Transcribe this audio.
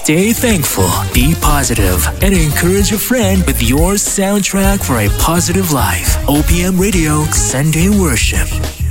Stay thankful, be positive, and encourage a friend with your soundtrack for a positive life. OPM Radio Sunday Worship.